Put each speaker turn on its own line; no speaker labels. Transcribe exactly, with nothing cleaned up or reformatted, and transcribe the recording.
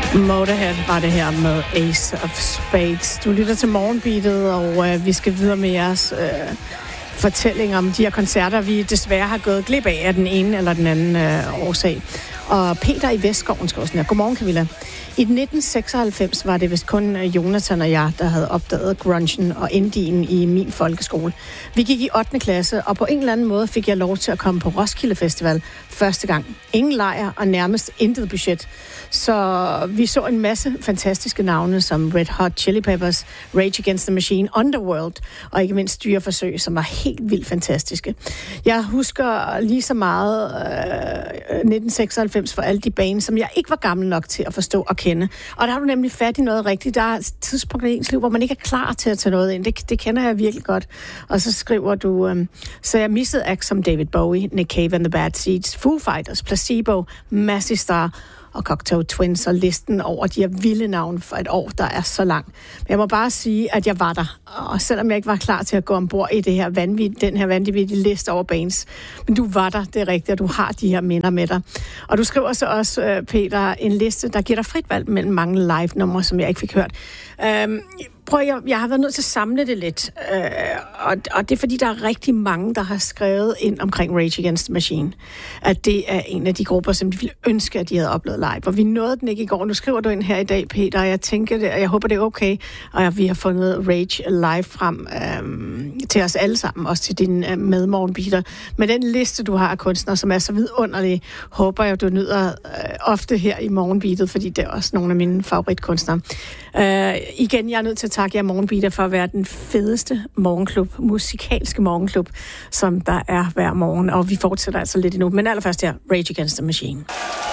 Motorhead var det her med Ace of Spades. Du lytter til Morgenbeatet, og øh, vi skal videre med jeres øh, fortælling om de her koncerter, vi desværre har gået glip af af den ene eller den anden øh, årsag. Og Peter i Vestskoven skal også her. Godmorgen, Camilla. I nitten seksoghalvfems var det vist kun Jonathan og jeg, der havde opdaget grungen og indien i min folkeskole. Vi gik i ottende klasse, og på en eller anden måde fik jeg lov til at komme på Roskilde Festival første gang. Ingen lejr og nærmest intet budget. Så vi så en masse fantastiske navne som Red Hot Chili Peppers, Rage Against the Machine, Underworld og ikke mindst Dyreforsøg, som var helt vildt fantastiske. Jeg husker lige så meget øh, nitten seksoghalvfems for alle de bands, som jeg ikke var gammel nok til at forstå og kende. Og der har du nemlig fat i noget rigtigt. Der er tidspunkter i ens liv, hvor man ikke er klar til at tage noget ind. Det, det kender jeg virkelig godt. Og så skriver du, øh, så jeg missede acts som David Bowie, Nick Cave and the Bad Seeds, Foo Fighters, Placebo, Massive Star og Cocteau Twins, og listen over de her vilde navne for et år, der er så lang. Men jeg må bare sige, at jeg var der, og selvom jeg ikke var klar til at gå ombord i det her vanvid, den her vanvittige liste over bands, men du var der, det er rigtigt, og du har de her minder med dig. Og du skriver så også, Peter, en liste, der giver dig frit valg mellem mange live-numre, som jeg ikke fik hørt. Øhm, Prøv, jeg, jeg har været nødt til at samle det lidt, øh, og, og det er fordi, der er rigtig mange, der har skrevet ind omkring Rage Against the Machine, at det er en af de grupper, som de ville ønske, at de havde oplevet live. Og vi nåede den ikke i går. Nu skriver du ind her i dag, Peter, og jeg tænker det, og jeg håber, det er okay, og at vi har fundet Rage live frem øh, til os alle sammen, også til din øh, medmorgenbeater. Men den liste, du har af kunstnere, som er så vidunderlig, håber jeg, du nyder øh, ofte her i morgenbeatet, fordi det er også nogle af mine favoritkunstnere. Øh, igen, jeg er nødt til at takke jer Morgenbeater for at være den fedeste morgenklub, musikalske morgenklub, som der er hver morgen, og vi fortsætter altså lidt endnu. Men allerførst her, Rage Against the Machine.